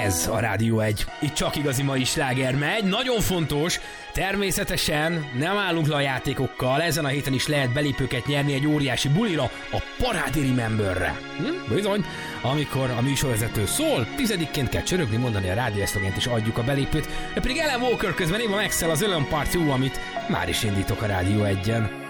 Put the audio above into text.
Ez a Rádió 1. Itt csak igazi mai sláger megy. Nagyon fontos, természetesen nem állunk le a játékokkal. Ezen a héten is lehet belépőket nyerni egy óriási bulira, a Parádi Rememberre. Bizony, amikor a műsorvezető szól, 10-ként kell csörögni, mondani a rádió eszlogent, és adjuk a belépőt. De pedig Alan Walker közben Eva Maxwell az Ölön Part 2, amit már is indítok a Rádió 1-en.